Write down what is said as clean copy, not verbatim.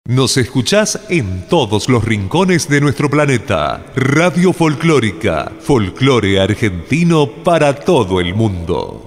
Nos escuchás en todos los rincones de nuestro planeta. Radio Folclórica, folclore argentino para todo el mundo.